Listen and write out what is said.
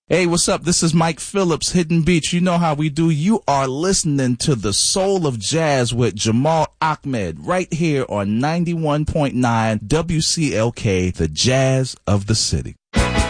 Hey, what's up? This is Mike Phillips, Hidden Beach. You know how we do. You are listening to the Soul of Jazz with Jamal Ahmed right here on 91.9 WCLK, the Jazz of the City.